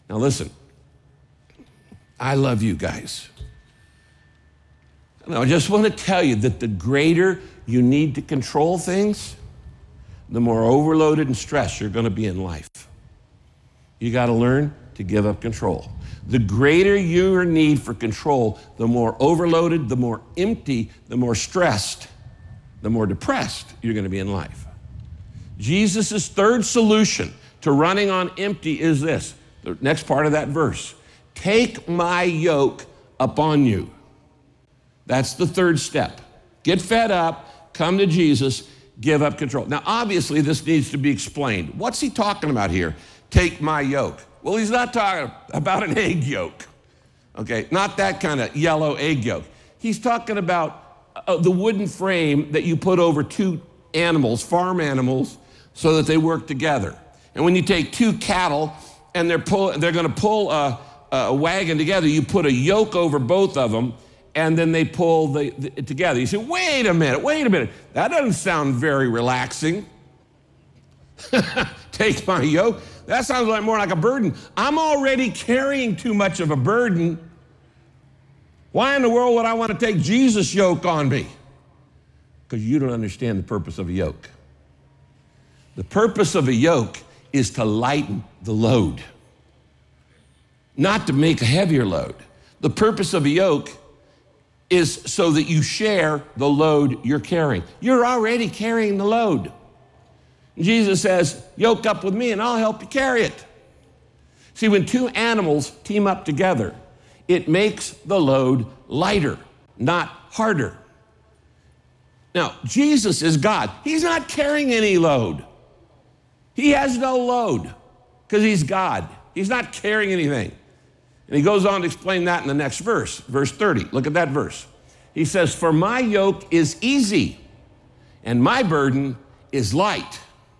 Now listen, I love you guys. And I just want to tell you that the greater you need to control things, the more overloaded and stressed you're going to be in life. You got to learn to give up control. The greater your need for control, the more overloaded, the more empty, the more stressed, the more depressed you're going to be in life. Jesus' third solution to running on empty is this, the next part of that verse. Take my yoke upon you. That's the third step. Get fed up, come to Jesus, give up control. Now, obviously, this needs to be explained. What's he talking about here? Take my yoke. Well, he's not talking about an egg yolk, okay? Not that kind of yellow egg yolk. He's talking about the wooden frame that you put over two animals, farm animals, so that they work together. And when you take two cattle and they're going to pull a wagon together, you put a yoke over both of them, and then they pull it together. You say, wait a minute. That doesn't sound very relaxing. Take my yoke. That sounds more like a burden. I'm already carrying too much of a burden. Why in the world would I want to take Jesus' yoke on me? Because you don't understand the purpose of a yoke. The purpose of a yoke is to lighten the load, not to make a heavier load. The purpose of a yoke is so that you share the load you're carrying. You're already carrying the load. Jesus says, yoke up with me and I'll help you carry it. See, when two animals team up together, it makes the load lighter, not harder. Now, Jesus is God. He's not carrying any load. He has no load because he's God. He's not carrying anything. And he goes on to explain that in the next verse, verse 30. Look at that verse. He says, for my yoke is easy and my burden is light.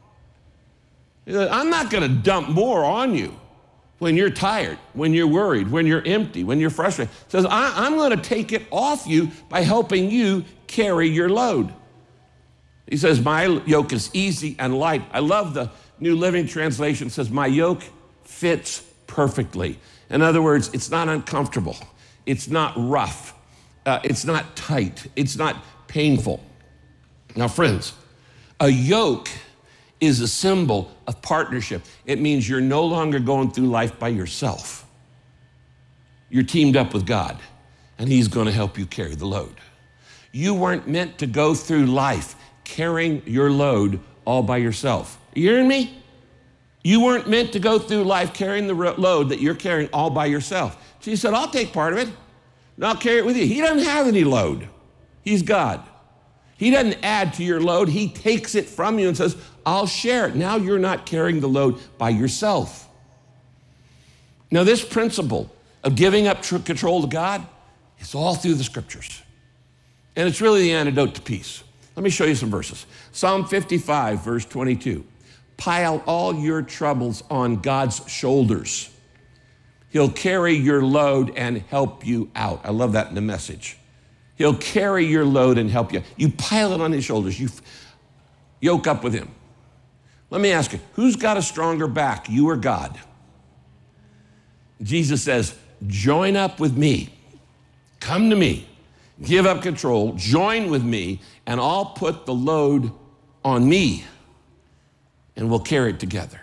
I'm not going to dump more on you when you're tired, when you're worried, when you're empty, when you're frustrated. He says, I'm going to take it off you by helping you carry your load. He says, my yoke is easy and light. I love the New Living Translation. It says, my yoke fits perfectly. In other words, it's not uncomfortable. It's not rough. It's not tight. It's not painful. Now, friends, a yoke is a symbol of partnership. It means you're no longer going through life by yourself. You're teamed up with God, and he's going to help you carry the load. You weren't meant to go through life carrying your load all by yourself. Are you hearing me? You weren't meant to go through life carrying the load that you're carrying all by yourself. So he said, I'll take part of it, and I'll carry it with you. He doesn't have any load. He's God. He doesn't add to your load. He takes it from you and says, I'll share it. Now you're not carrying the load by yourself. Now this principle of giving up control to God is all through the scriptures. And it's really the antidote to peace. Let me show you some verses. Psalm 55, verse 22. Pile all your troubles on God's shoulders. He'll carry your load and help you out. I love that in the Message. He'll carry your load and help you. You pile it on his shoulders. You yoke up with him. Let me ask you, who's got a stronger back, you or God? Jesus says, join up with me. Come to me. Give up control. Join with me, and I'll put the load on me, and we'll carry it together.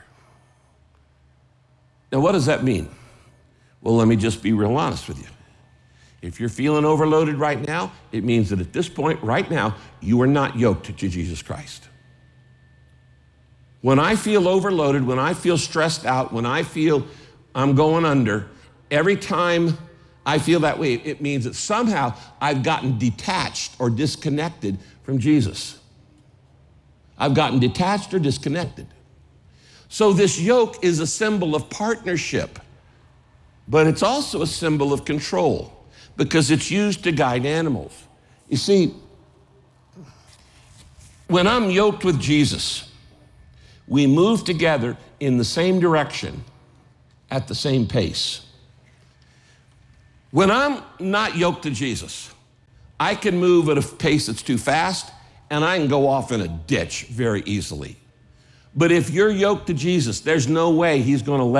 Now, what does that mean? Well, let me just be real honest with you. If you're feeling overloaded right now, it means that at this point, right now, you are not yoked to Jesus Christ. When I feel overloaded, when I feel stressed out, when I feel I'm going under, every time I feel that way, it means that somehow I've gotten detached or disconnected from Jesus. I've gotten detached or disconnected. So this yoke is a symbol of partnership, but it's also a symbol of control because it's used to guide animals. You see, when I'm yoked with Jesus, we move together in the same direction at the same pace. When I'm not yoked to Jesus, I can move at a pace that's too fast and I can go off in a ditch very easily. But if you're yoked to Jesus, there's no way he's going to let